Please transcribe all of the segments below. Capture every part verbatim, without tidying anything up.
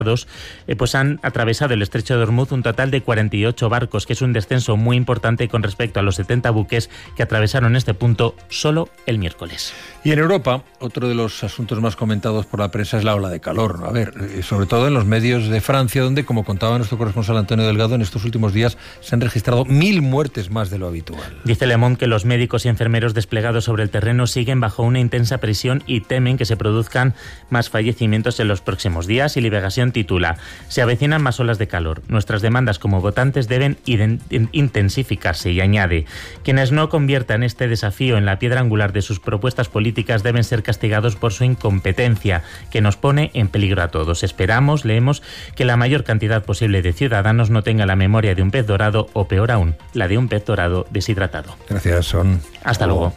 Eh, pues han atravesado el estrecho de Hormuz un total de cuarenta y ocho barcos, que es un descenso muy importante con respecto a los setenta buques que atravesaron este punto solo el miércoles. Y en Europa, otro de los asuntos más comentados por la prensa es la ola de calor. A ver, eh, sobre todo en los medios de Francia, donde, como contaba nuestro corresponsal Antonio Delgado, en estos últimos días se han registrado mil muertes más de lo habitual. Dice Le Monde que los médicos y enfermeros desplegados sobre el terreno siguen bajo una intensa presión y temen que se produzcan más fallecimientos en los próximos días. Y Liberación titula: se avecinan más olas de calor. Nuestras demandas como votantes deben intensificarse, y añade: quienes no conviertan este desafío en la piedra angular de sus propuestas políticas deben ser castigados por su incompetencia, que nos pone en peligro a todos. Esperamos, leemos, que la mayor cantidad posible de ciudadanos no tenga la memoria de un pez dorado, o peor aún, la de un pez dorado deshidratado. Gracias, Son. Hasta luego.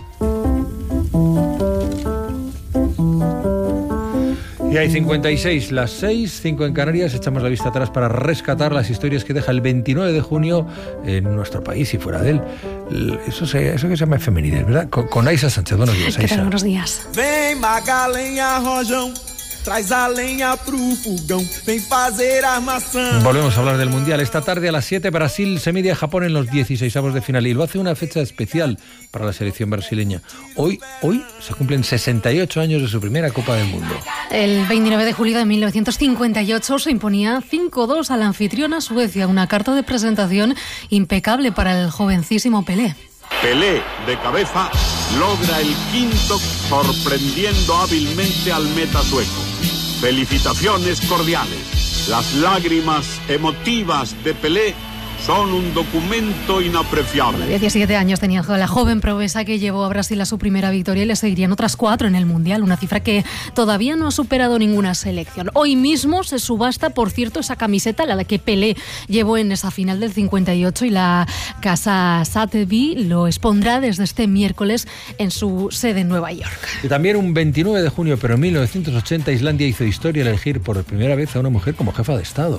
Y hay cincuenta y seis, las seis, cinco en Canarias. Echamos la vista atrás para rescatar las historias que deja el veintinueve de junio en nuestro país y fuera de él. Eso, se, eso que se llama efemérides, ¿verdad? Con, con Aisa Sánchez. Buenos días, Aisa. Buenos días. Vem Magalenha Rojão, traz a lenha pro fogão, vem fazer armação. Volvemos a hablar del Mundial. Esta tarde a las siete, Brasil se mide a Japón en los dieciseisavos de final, y lo hace una fecha especial para la selección brasileña. Hoy, hoy se cumplen sesenta y ocho años de su primera Copa del Mundo. El veintinueve de julio de mil novecientos cincuenta y ocho se imponía cinco dos a la anfitriona Suecia, una carta de presentación impecable para el jovencísimo Pelé. Pelé, de cabeza, logra el quinto, sorprendiendo hábilmente al meta sueco. Felicitaciones cordiales. Las lágrimas emotivas de Pelé son un documento inapreciable. diecisiete años tenía la joven promesa que llevó a Brasil a su primera victoria, y le seguirían otras cuatro en el Mundial, una cifra que todavía no ha superado ninguna selección. Hoy mismo se subasta, por cierto, esa camiseta, la que Pelé llevó en esa final del cincuenta y ocho, y la Casa Sotheby lo expondrá desde este miércoles en su sede en Nueva York. Y también un veintinueve de junio, pero en mil novecientos ochenta, Islandia hizo historia al elegir por primera vez a una mujer como jefa de Estado.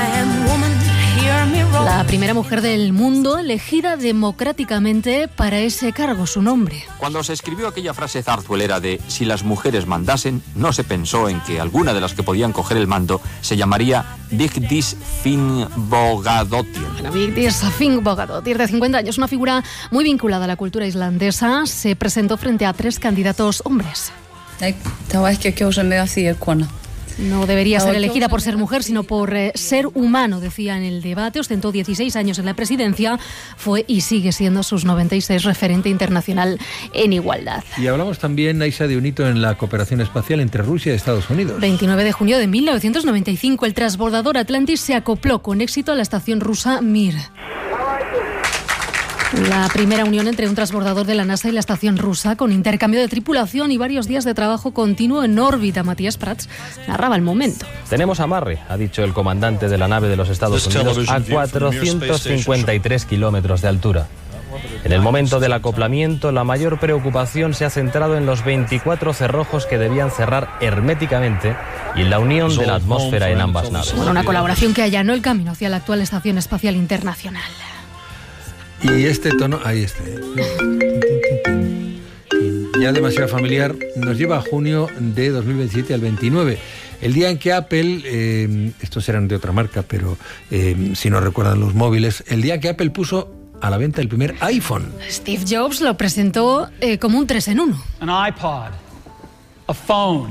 La primera mujer del mundo elegida democráticamente para ese cargo, su nombre. Cuando se escribió aquella frase zarzuelera de "si las mujeres mandasen", no se pensó en que alguna de las que podían coger el mando se llamaría Vigdís Finnbogadóttir. La Vigdís Finnbogadóttir, de cincuenta años, una figura muy vinculada a la cultura islandesa, se presentó frente a tres candidatos hombres. No debería ser elegida por ser mujer, sino por eh, ser humano, decía en el debate. Ostentó dieciséis años en la presidencia, fue y sigue siendo sus noventa y seis referente internacional en igualdad. Y hablamos también, Aisa, de un hito en la cooperación espacial entre Rusia y Estados Unidos. veintinueve de junio de mil novecientos noventa y cinco, el transbordador Atlantis se acopló con éxito a la estación rusa Mir. La primera unión entre un transbordador de la NASA y la estación rusa, con intercambio de tripulación y varios días de trabajo continuo en órbita. Matías Prats narraba el momento. Tenemos amarre, ha dicho el comandante de la nave de los Estados Unidos, a cuatrocientos cincuenta y tres kilómetros de altura. En el momento del acoplamiento, la mayor preocupación se ha centrado en los veinticuatro cerrojos que debían cerrar herméticamente y en la unión de la atmósfera en ambas naves. Bueno, una colaboración que allanó el camino hacia la actual Estación Espacial Internacional. Y este tono, ahí está, ya demasiado familiar, nos lleva a junio de dos mil veintisiete al veintinueve, el día en que Apple, eh, estos eran de otra marca, pero eh, si no recuerdan los móviles, el día en que Apple puso a la venta el primer iPhone. Steve Jobs lo presentó eh, como un tres en uno. An iPod, a phone,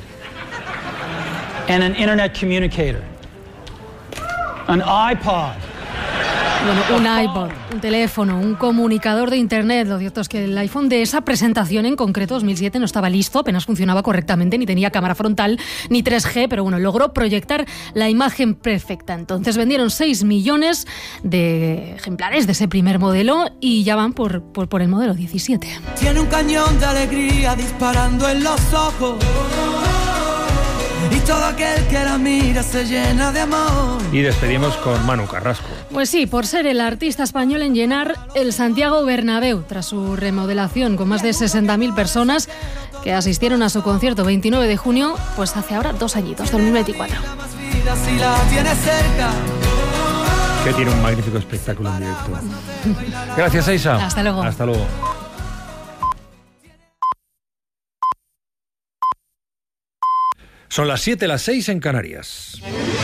and an internet communicator. An iPod. Bueno, un iPod, un teléfono, un comunicador de internet. Lo cierto es que el iPhone de esa presentación en concreto, dos mil siete, no estaba listo, apenas funcionaba correctamente, ni tenía cámara frontal, ni tres G, pero bueno, logró proyectar la imagen perfecta. Entonces vendieron seis millones de ejemplares de ese primer modelo y ya van por, por, por el modelo diecisiete. Tiene un cañón de alegría disparando en los ojos. Y todo aquel que la mira se llena de amor. Y despedimos con Manu Carrasco. Pues sí, por ser el artista español en llenar el Santiago Bernabéu tras su remodelación, con más de sesenta mil personas que asistieron a su concierto veintinueve de junio, pues hace ahora dos añitos, dos mil veinticuatro. Que tiene un magnífico espectáculo en directo. Gracias, Aisa. Hasta luego. Hasta luego. Son las siete, las seis en Canarias.